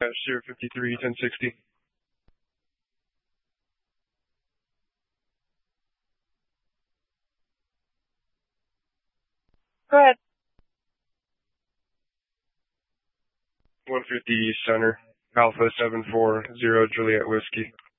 Sierra 53, 1060. Go ahead. 150 East Center, Alpha 740 Juliet Whiskey.